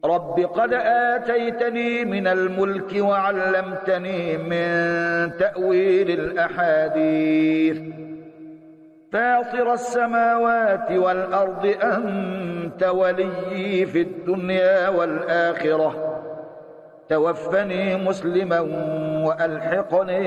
رب قد آتيتني من الملك وعلمتني من تأويل الأحاديث فاطر السماوات والأرض أنت وليي في الدنيا والآخرة توفني مسلما وألحقني